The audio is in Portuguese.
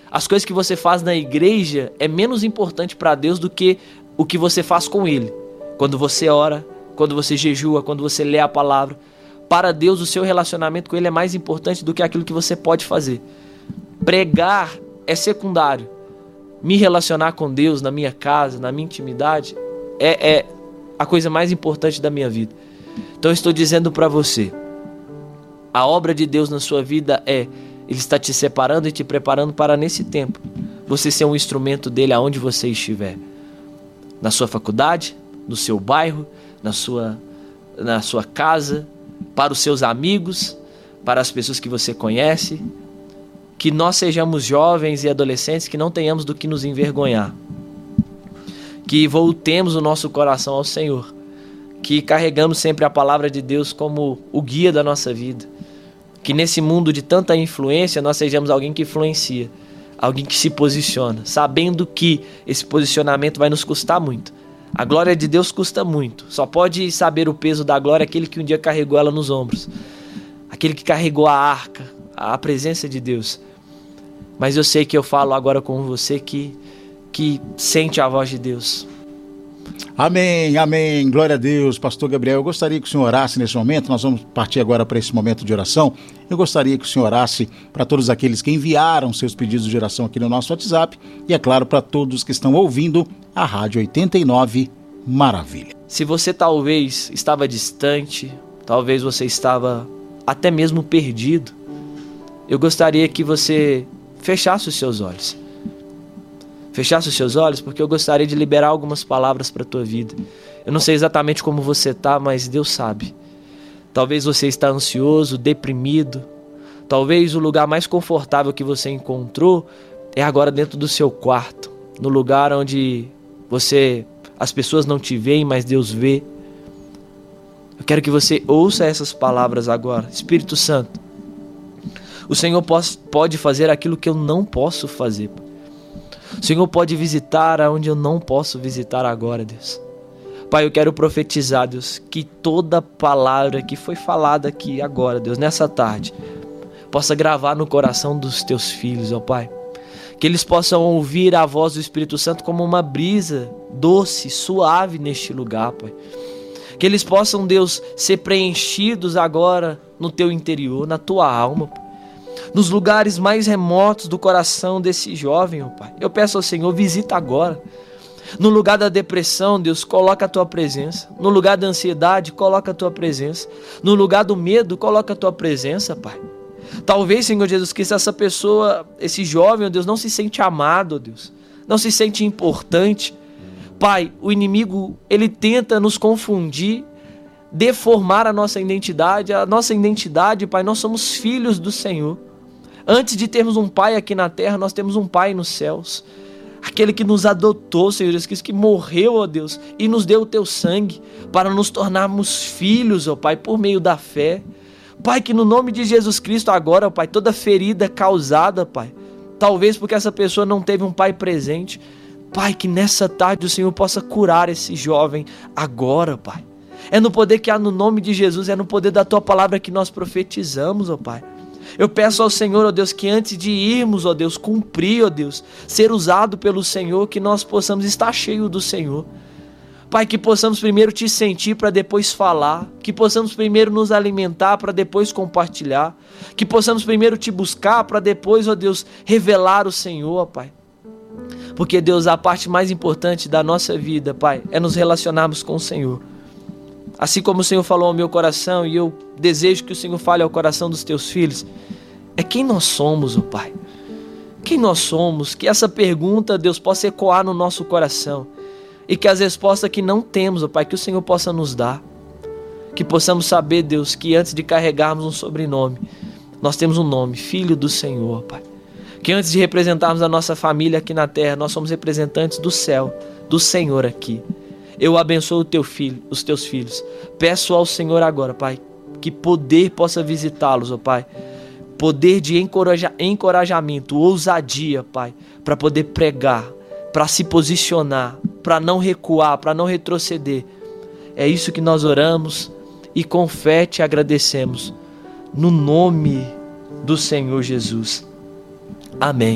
As coisas que você faz na igreja é menos importante para Deus do que o que você faz com Ele. Quando você ora, quando você jejua, quando você lê a palavra. Para Deus, o seu relacionamento com Ele é mais importante do que aquilo que você pode fazer. Pregar é secundário. Me relacionar com Deus na minha casa, na minha intimidade, é a coisa mais importante da minha vida. Então eu estou dizendo para você, a obra de Deus na sua vida Ele está te separando e te preparando para nesse tempo você ser um instrumento dele aonde você estiver. Na sua faculdade, no seu bairro, na sua casa, para os seus amigos, para as pessoas que você conhece. Que nós sejamos jovens e adolescentes que não tenhamos do que nos envergonhar. Que voltemos o nosso coração ao Senhor. Que carregamos sempre a palavra de Deus como o guia da nossa vida. Que nesse mundo de tanta influência nós sejamos alguém que influencia. Alguém que se posiciona, sabendo que esse posicionamento vai nos custar muito. A glória de Deus custa muito. Só pode saber o peso da glória aquele que um dia carregou ela nos ombros. Aquele que carregou a arca, a presença de Deus. Mas eu sei que eu falo agora com você que sente a voz de Deus. Amém, amém, glória a Deus. Pastor Gabriel, eu gostaria que o senhor orasse nesse momento. Nós vamos partir agora para esse momento de oração. Eu gostaria que o senhor orasse para todos aqueles que enviaram seus pedidos de oração aqui no nosso WhatsApp e, é claro, para todos que estão ouvindo a Rádio 89 Maravilha. Se você talvez estava distante, talvez você estava até mesmo perdido, eu gostaria que você fechasse os seus olhos. Fechasse os seus olhos, porque eu gostaria de liberar algumas palavras para a tua vida. Eu não sei exatamente como você está, mas Deus sabe. Talvez você está ansioso, deprimido. Talvez o lugar mais confortável que você encontrou é agora dentro do seu quarto. No lugar onde as pessoas não te veem, mas Deus vê. Eu quero que você ouça essas palavras agora. Espírito Santo, o Senhor pode fazer aquilo que eu não posso fazer. O Senhor pode visitar aonde eu não posso visitar agora, Deus. Pai, eu quero profetizar, Deus, que toda palavra que foi falada aqui agora, Deus, nessa tarde, possa gravar no coração dos teus filhos, ó Pai. Que eles possam ouvir a voz do Espírito Santo como uma brisa doce, suave neste lugar, Pai. Que eles possam, Deus, ser preenchidos agora no teu interior, na tua alma, Pai. Nos lugares mais remotos do coração desse jovem, ó Pai. Eu peço ao Senhor, visita agora. No lugar da depressão, Deus, coloca a tua presença. No lugar da ansiedade, coloca a tua presença. No lugar do medo, coloca a tua presença, Pai. Talvez, Senhor Jesus Cristo, essa pessoa, esse jovem, ó Deus, não se sente amado, ó Deus. Não se sente importante. Pai, o inimigo, ele tenta nos confundir, deformar a nossa identidade. A nossa identidade, Pai, nós somos filhos do Senhor. Antes de termos um pai aqui na terra, nós temos um pai nos céus. Aquele que nos adotou, Senhor Jesus Cristo, que morreu, ó Deus, e nos deu o teu sangue para nos tornarmos filhos, ó Pai, por meio da fé. Pai, que no nome de Jesus Cristo agora, ó Pai, toda ferida causada, Pai, talvez porque essa pessoa não teve um pai presente, Pai, que nessa tarde o Senhor possa curar esse jovem agora, Pai. É no poder que há no nome de Jesus, é no poder da tua palavra que nós profetizamos, ó Pai. Eu peço ao Senhor, ó Deus, que antes de irmos, ó Deus, cumprir, ó Deus, ser usado pelo Senhor, que nós possamos estar cheios do Senhor. Pai, que possamos primeiro te sentir para depois falar, que possamos primeiro nos alimentar para depois compartilhar, que possamos primeiro te buscar para depois, ó Deus, revelar o Senhor, ó Pai. Porque, Deus, a parte mais importante da nossa vida, Pai, é nos relacionarmos com o Senhor. Assim como o Senhor falou ao meu coração, e eu desejo que o Senhor fale ao coração dos teus filhos, é quem nós somos, ó Pai. Quem nós somos, que essa pergunta, Deus, possa ecoar no nosso coração, e que as respostas que não temos, ó Pai, que o Senhor possa nos dar. Que possamos saber, Deus, que antes de carregarmos um sobrenome, nós temos um nome, Filho do Senhor, ó Pai. Que antes de representarmos a nossa família aqui na terra, nós somos representantes do céu, do Senhor aqui. Eu abençoo os teus filhos. Peço ao Senhor agora, Pai, que poder possa visitá-los, ó Pai. Poder de encorajamento, ousadia, Pai, para poder pregar, para se posicionar, para não recuar, para não retroceder. É isso que nós oramos e com fé te agradecemos. No nome do Senhor Jesus. Amém.